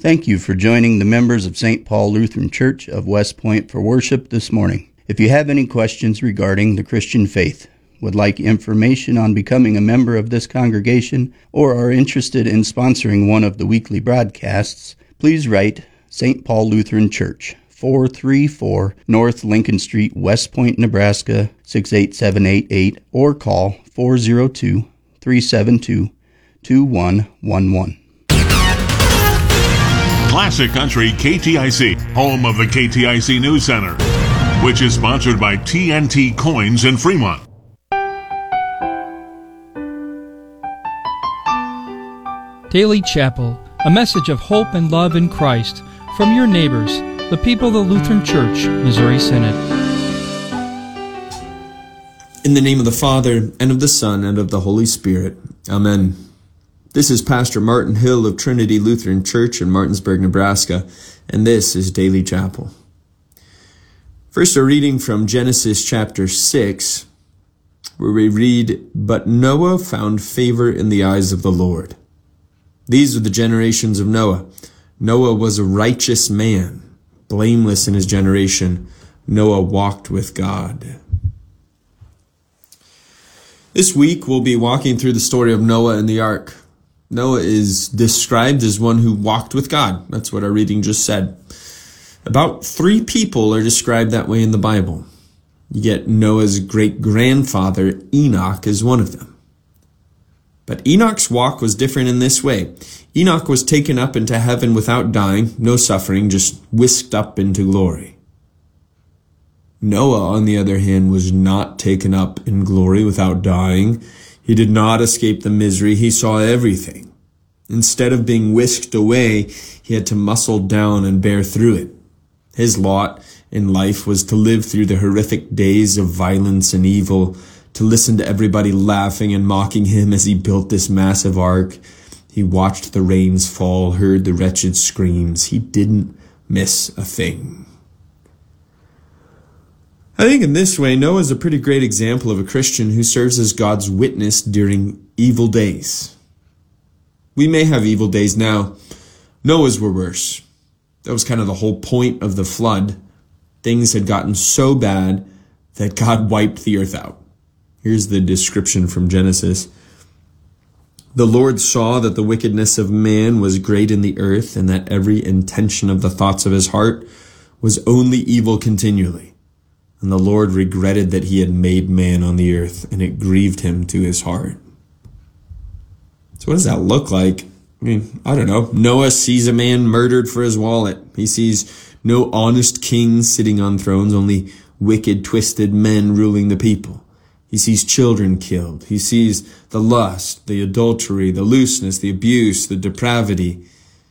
Thank you for joining the members of St. Paul Lutheran Church of West Point for worship this morning. If you have any questions regarding the Christian faith, would like information on becoming a member of this congregation, or are interested in sponsoring one of the weekly broadcasts, please write St. Paul Lutheran Church, 434 North Lincoln Street, West Point, Nebraska, 68788, or call 402-372-2111. Classic Country KTIC, home of the KTIC News Center, which is sponsored by TNT Coins in Fremont. Daily Chapel, a message of hope and love in Christ from your neighbors, the people of the Lutheran Church, Missouri Synod. In the name of the Father, and of the Son, and of the Holy Spirit. Amen. This is Pastor Martin Hill of Trinity Lutheran Church in Martinsburg, Nebraska, and this is Daily Chapel. First, a reading from Genesis chapter 6, where we read, "But Noah found favor in the eyes of the Lord." These are the generations of Noah. Noah was a righteous man, blameless in his generation. Noah walked with God. This week, we'll be walking through the story of Noah and the ark. Noah is described as one who walked with God. That's what our reading just said. About 3 people are described that way in the Bible. You get Noah's great-grandfather, Enoch, as one of them. But Enoch's walk was different in this way. Enoch was taken up into heaven without dying, no suffering, just whisked up into glory. Noah, on the other hand, was not taken up in glory without dying. He did not escape the misery. He saw everything. Instead of being whisked away, he had to muscle down and bear through it. His lot in life was to live through the horrific days of violence and evil, to listen to everybody laughing and mocking him as he built this massive ark. He watched the rains fall, heard the wretched screams. He didn't miss a thing. I think in this way, Noah is a pretty great example of a Christian who serves as God's witness during evil days. We may have evil days now. Noah's were worse. That was kind of the whole point of the flood. Things had gotten so bad that God wiped the earth out. Here's the description from Genesis. "The Lord saw that the wickedness of man was great in the earth, and that every intention of the thoughts of his heart was only evil continually. And the Lord regretted that he had made man on the earth, and it grieved him to his heart." So what does that look like? I don't know. Noah sees a man murdered for his wallet. He sees no honest kings sitting on thrones, only wicked, twisted men ruling the people. He sees children killed. He sees the lust, the adultery, the looseness, the abuse, the depravity.